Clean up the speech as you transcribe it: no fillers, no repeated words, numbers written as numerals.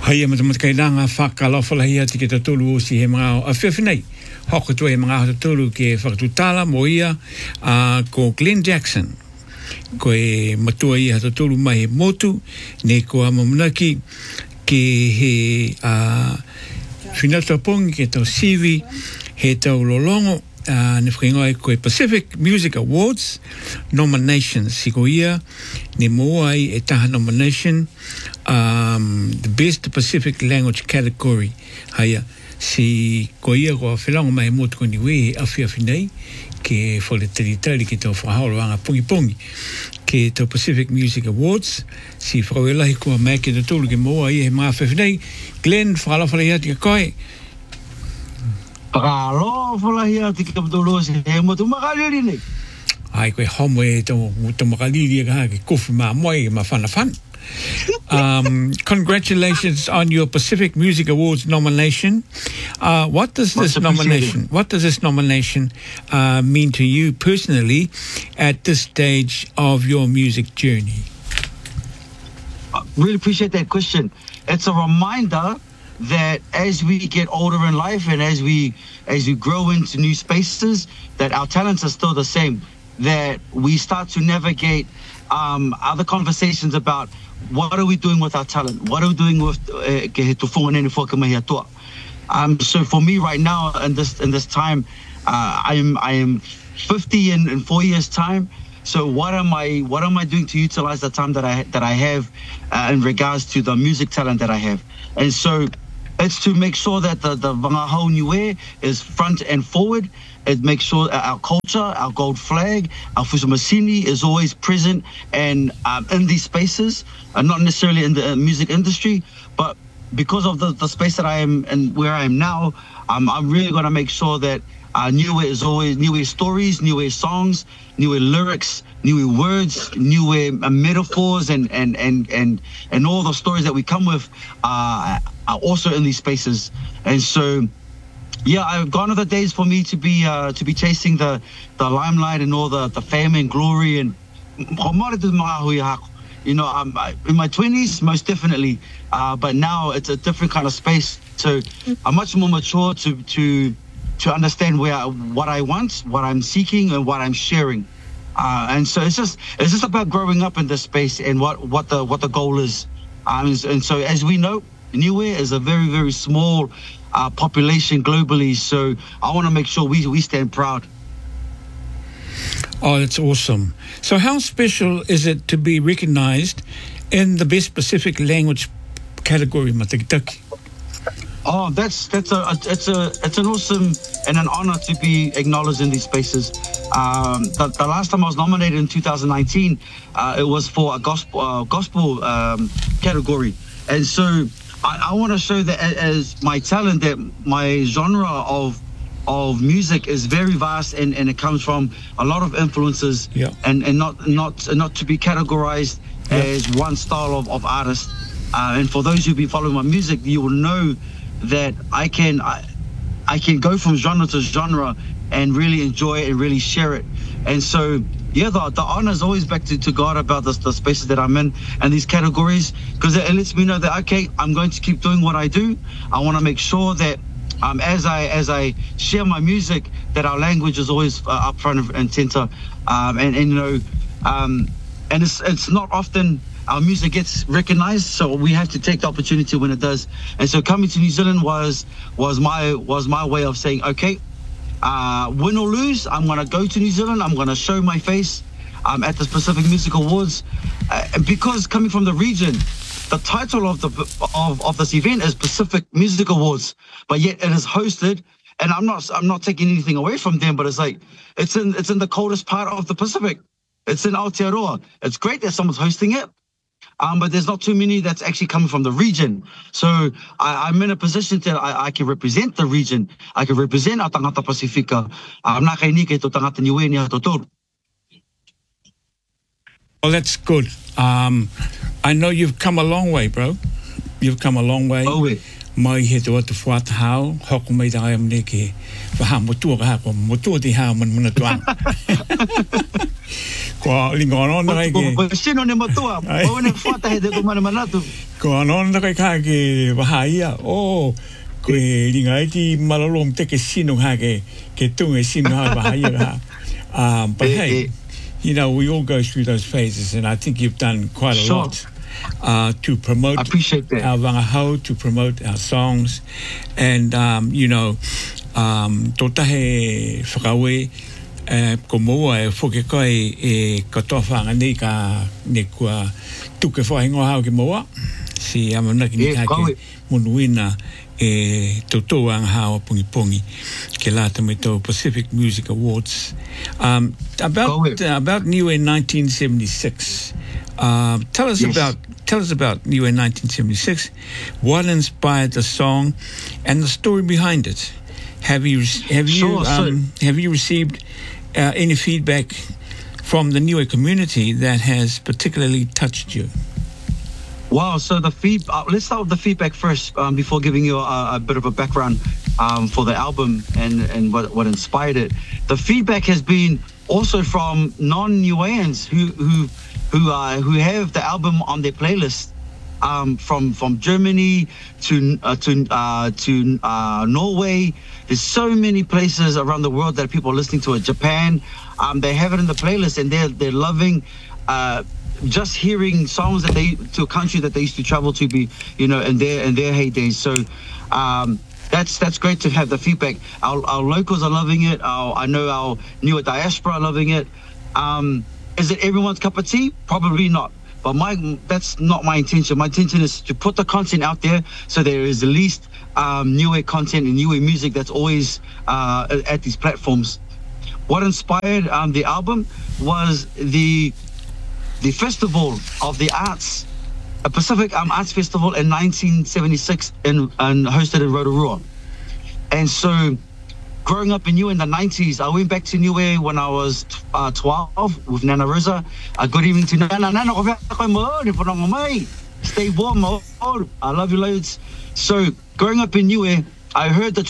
Hai matakailanga whakalawhala hia te ke tatulu o si he mga a whiwhinei. Hoko tu he mga tatulu ke whakatutala mo ia ko Glenn Jackson. Ko e matua ia tatulu mai he motu, ne ko amamunaki ke he whinata pongi ke tau siwi, he tau lolongo, ne whaingai ko e Pacific Music Awards nominations si ko ia, ne mo ai e taha nomination, the best Pacific language category haya si ko ia ko whelanga mai motu ko niwe a whiawhinei ke whole teritari ke tau whahaoloanga pongi ke tau Pacific Music Awards si whakawelahi kua mai ke tatulu ke moa i he mga whiawhinei Glenn whakalawhala te koe whakalawhala te kapatulu si he motu makaliri nei ai koe homo e tau makaliri ka ke kofi maa moe ma whanawhana. Congratulations on your Pacific Music Awards nomination. What does this nomination mean to you personally at this stage of your music journey? I really appreciate that question. It's a reminder that as we get older in life and as we grow into new spaces, that our talents are still the same, that we start to navigate other conversations about what are we doing with our talent? What are we doing with so for me right now in this time, I am 50 in 4 years time. So what am I doing to utilize the time that I have in regards to the music talent that I have? And so it's to make sure that the Wangahau Niue is front and forward. It makes sure our culture, our gold flag, our Fusamasini is always present and in these spaces, not necessarily in the music industry, but because of the space that I am and where I am now, I'm really going to make sure that Niue is always Niue stories, Niue songs, Niue lyrics, Niue words, Niue metaphors, and all the stories that we come with are also in these spaces. And so, yeah, gone are the days for me to be chasing the limelight and all the fame and glory and you know, I'm in my 20s most definitely, but now it's a different kind of space. So I'm much more mature to understand what I want, what I'm seeking, and what I'm sharing. And so it's just about growing up in this space and what the goal is. And so as we know, Niue is a very, very small population globally, so I want to make sure we stand proud. Oh, that's awesome. So how special is it to be recognized in the best Pacific language category, Matakitaki? Oh, it's an awesome and an honor to be acknowledged in these spaces. The last time I was nominated in 2019, it was for a gospel category, and so I want to show that as my talent, that my genre of music is very vast and it comes from a lot of influences, and not to be categorized as one style of artist. And for those who've been following my music, you will know that I can go from genre to genre and really enjoy it and really share it. And so, yeah, the honor is always back to God about the spaces that I'm in and these categories, because it lets me know that, okay, I'm going to keep doing what I do. I want to make sure that as I share my music, that our language is always up front and center. And you know, and it's not often our music gets recognized, so we have to take the opportunity when it does. And so coming to New Zealand was my way of saying, okay, win or lose, I'm going to go to New Zealand. I'm going to show my face at the Pacific Music Awards, because coming from the region, the title of this event is Pacific Music Awards, but yet it is hosted. And I'm not taking anything away from them, but it's like it's in the coldest part of the Pacific. It's in Aotearoa. It's great that someone's hosting it, but there's not too many that's actually coming from the region. So I'm in a position that I can represent the region. I can represent a Tangata Pasifika. I'm not going to Tangata Niue ni Hatotoro. Well, that's good. I know you've come a long way, bro. You've come a long way. Oh, mai he to atu fuata hao hoku mai da am ne ke ha motua ka ko motua di ha man mana tuan ko lingono na kai ke sino ne motua o ne fuata he de ko mana manatu ko non na kai ka ke ha ia o ko lingai ti malolom te ke sino ha ke tunge sino ha ia but hey, you know, we all go through those phases, and I think you've done quite a lot to promote our wangahau, to promote our songs, and you know, totahe whakawe ko moa e whoke koe e katowhanga nei ka ne kua tuke whahingo hao ke moa si amanaki ni hake monuina e tautou ang hao pungi pungi ke lata me tau Pacific Music Awards. About Niue 1976. Tell us about Niue 1976. What inspired the song and the story behind it? Have you received any feedback from the Niue community that has particularly touched you? Wow, so let's start with the feedback first before giving you a bit of a background for the album and what inspired it. The feedback has been also from non-Niueans who have the album on their playlist, from Germany to Norway. There's so many places around the world that people are listening to it. Japan, they have it in the playlist and they're loving just hearing songs to a country that they used to travel to be, you know, in their heydays. So that's great to have the feedback. Our locals are loving it. I know our Niue diaspora are loving it. Is it everyone's cup of tea? Probably not. But that's not my intention. My intention is to put the content out there so there is at least Niue content and Niue music that's always at these platforms. What inspired the album was the festival of the arts, a Pacific Arts Festival in 1976 and hosted in Rotorua. And so growing up in Niue in the 90s, I went back to Niue when I was 12 with Nana Rosa. Good evening to Nana. Stay warm. I love you loads. So growing up in Niue, I heard the